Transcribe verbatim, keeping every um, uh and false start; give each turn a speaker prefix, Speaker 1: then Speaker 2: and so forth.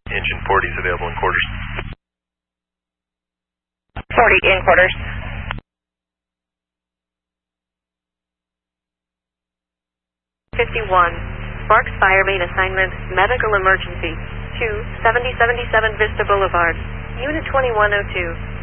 Speaker 1: Engine forty is available in quarters.
Speaker 2: forty in quarters.
Speaker 3: fifty-one, Sparks Fire Main Assignment, Medical Emergency, two seventy seventy-seven Vista Boulevard, Unit twenty-one oh two.